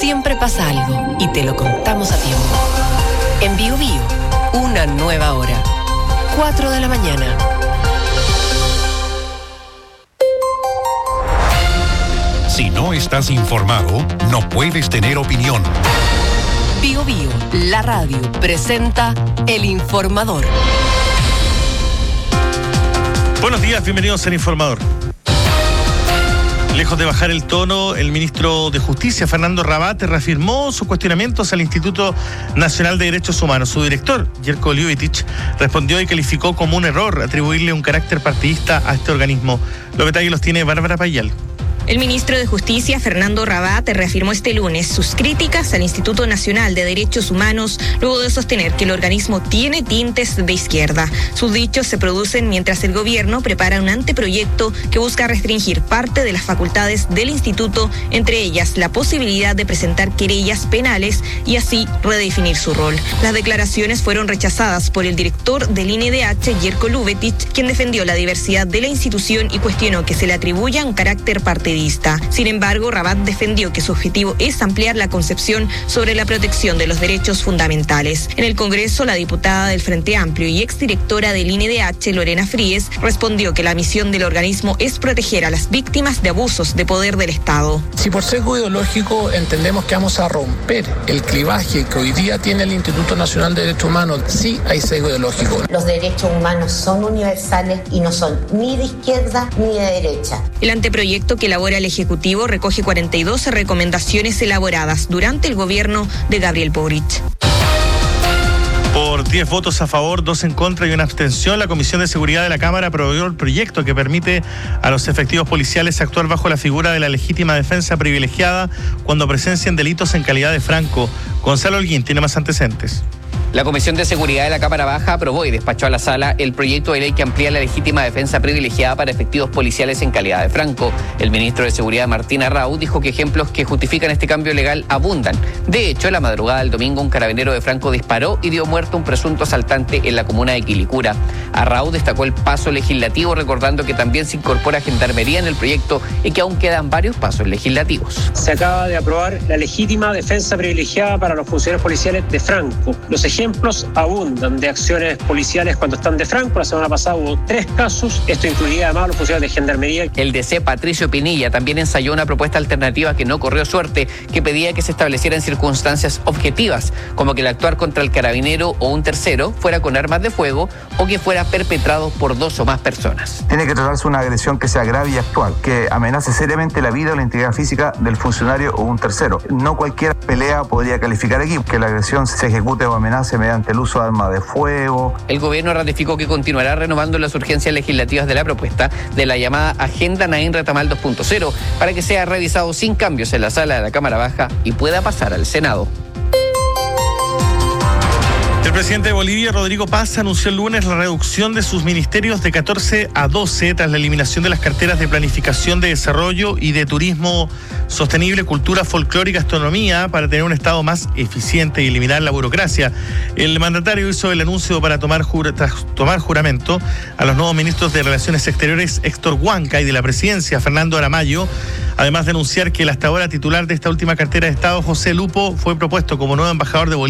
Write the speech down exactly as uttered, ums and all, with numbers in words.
siempre pasa algo y te lo contamos a tiempo. En Bio Bio, una nueva hora. cuatro de la mañana. Si no estás informado, no puedes tener opinión. Bio Bio, la radio, presenta El Informador. Buenos días, bienvenidos al Informador. Lejos de bajar el tono, el ministro de Justicia, Fernando Rabat, reafirmó sus cuestionamientos al Instituto Nacional de Derechos Humanos. Su director, Jerko Ljubicic, respondió y calificó como un error atribuirle un carácter partidista a este organismo. Los detalles los tiene Bárbara Payal. El ministro de Justicia, Fernando Rabat, reafirmó este lunes sus críticas al Instituto Nacional de Derechos Humanos luego de sostener que el organismo tiene tintes de izquierda. Sus dichos se producen mientras el gobierno prepara un anteproyecto que busca restringir parte de las facultades del instituto, entre ellas la posibilidad de presentar querellas penales y así redefinir su rol. Las declaraciones fueron rechazadas por el director del I N E D H, Jerko Ljubicic, quien defendió la diversidad de la institución y cuestionó que se le atribuya un carácter partidista. Sin embargo, Rabat defendió que su objetivo es ampliar la concepción sobre la protección de los derechos fundamentales. En el Congreso, la diputada del Frente Amplio y exdirectora del I N E D H, Lorena Fríes, respondió que la misión del organismo es proteger a las víctimas de abusos de poder del Estado. Si por sesgo ideológico entendemos que vamos a romper el clivaje que hoy día tiene el Instituto Nacional de Derechos Humanos, sí hay sesgo ideológico. Los derechos humanos son universales y no son ni de izquierda ni de derecha. El anteproyecto que elabora el Ejecutivo recoge cuarenta y dos recomendaciones elaboradas durante el gobierno de Gabriel Boric. Por diez votos a favor, dos en contra y una abstención, la Comisión de Seguridad de la Cámara aprobó el proyecto que permite a los efectivos policiales actuar bajo la figura de la legítima defensa privilegiada cuando presencian delitos en calidad de franco. Gonzalo Holguín tiene más antecedentes. La Comisión de Seguridad de la Cámara Baja aprobó y despachó a la sala el proyecto de ley que amplía la legítima defensa privilegiada para efectivos policiales en calidad de franco. El ministro de Seguridad, Martín Arrau, dijo que ejemplos que justifican este cambio legal abundan. De hecho, la madrugada del domingo, un carabinero de Franco disparó y dio muerte a un presunto asaltante en la comuna de Quilicura. Arrau destacó el paso legislativo, recordando que también se incorpora gendarmería en el proyecto y que aún quedan varios pasos legislativos. Se acaba de aprobar la legítima defensa privilegiada para los funcionarios policiales de Franco. Los ejemplos abundan de acciones policiales cuando están de franco. La semana pasada hubo tres casos. Esto incluía además a los funcionarios de gendarmería. El D C Patricio Pinilla también ensayó una propuesta alternativa que no corrió suerte, que pedía que se establecieran circunstancias objetivas, como que el actuar contra el carabinero o un tercero fuera con armas de fuego o que fuera perpetrado por dos o más personas. Tiene que tratarse una agresión que sea grave y actual, que amenace seriamente la vida o la integridad física del funcionario o un tercero. No cualquier pelea podría calificar aquí, que la agresión se ejecute o amenace mediante el uso de armas de fuego. El gobierno ratificó que continuará renovando las urgencias legislativas de la propuesta de la llamada Agenda Naín Retamal dos punto cero para que sea revisado sin cambios en la sala de la Cámara Baja y pueda pasar al Senado. El presidente de Bolivia, Rodrigo Paz, anunció el lunes la reducción de sus ministerios de catorce a doce tras la eliminación de las carteras de Planificación de Desarrollo y de Turismo Sostenible, Cultura Folclórica, Astronomía, para tener un Estado más eficiente y eliminar la burocracia. El mandatario hizo el anuncio para tomar, jura, tras tomar juramento a los nuevos ministros de Relaciones Exteriores, Héctor Huanca, y de la Presidencia, Fernando Aramayo, además de anunciar que el hasta ahora titular de esta última cartera de Estado, José Lupo, fue propuesto como nuevo embajador de Bolivia